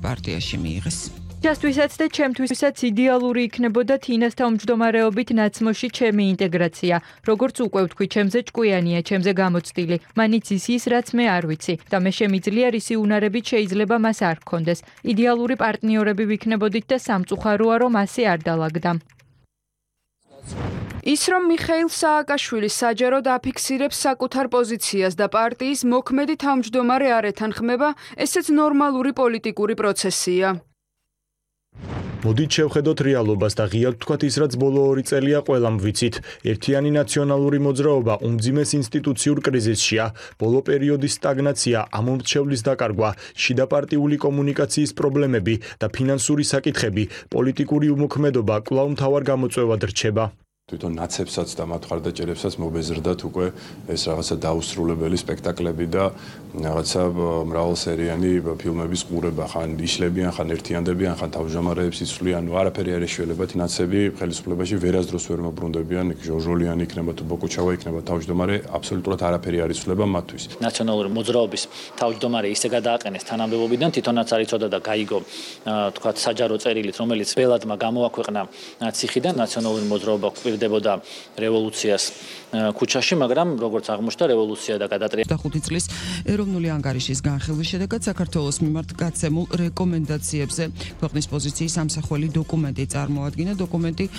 პარტიაში მიიღეს. Ჩემთვისაც და ჩემთვისაც იდეალური იქნებოდა თინასთან უმჯდომარეობით ნაცმოში ჩემი ინტეგრაცია. Როგორც უკვე ვთქვი, ჩემზე ჭკვიანია, ჩემზე გამოცდილი. მან იცის ის, რაც მე არ ვიცი და მე შემიძლია რისი უნარებით შეიძლება მას არ გქონდეს. იდეალური პარტნიორები ვიქნებოდით და სამწუხაროა, რომ ასე არ დაალაგდა. ის რომ მიხეილ სააკაშვილი საჯაროდ აფიქსირებს საკუთარ პოზიციას და პარტიის მოქმედი თავმჯდომარე არ ეთანხმება, ესეც ნორმალური პოლიტიკური პროცესია. მოდით შევხედოთ რეალობას და ღიად ვთქვათ ის, რაც ბოლო 2 წელია ყველამ ვიცით. ერთიანი ნაციონალური მოძრაობა უმძიმეს ინსტიტუციურ კრიზისშია, ბოლო პერიოდის სტაგნაცია, ამომრჩევლის დაკარგვა, შიდა პარტიული კომუნიკაციის პრობლემები და ფინანსური საკითხები, პოლიტიკური უმოქმედობა კვლავ მთავარ გამოწვევად რჩება. თვითონ ნაცებსაც და მათ მხარდაჭერებსაც მობეზრდათ უკვე ეს რაღაცა დაუსრულებელი სპექტაკლები და რაღაცა მრავალსერიანი ფილმების ყურება, ხან იშლებიან, ხან ერთიანდებიან, ხან თავმჯდომარეებს იცვლიან, არაფერი არ ეშველებათ, ნაცები ხელისუფლებაში ვერასდროს ვერ მობრუნდებიან, ჟორჟოლიანი იქნება თუ ბოკუჩავა იქნება თავმჯდომარე, აბსოლუტურად არაფერი არ იცვლება მათთვის. ნაციონალური მოძრაობის თავმჯდომარე ისე გადააყენეს თანამდებობიდან, თვითონაც არ იცოდა და გაიგო, თქვათ საჯარო წერილით, რომელიც ველადმა გამოაქვეყნა ციხიდან ნაციონალური მოძრაობა დებოდა რევოლუციას ქუჩაში, მაგრამ როგორც აღმოჩნდა რევოლუცია და გადატრიალდა. 5 წლის ეროვნული ანგარიშის განხილვის შედეგად საქართველოს მიმართ გაცემულ რეკომენდაციებზე ქვეყნის პოზიციის ამსახველი დოკუმენტი წარმოადგინა. დოკუმენტი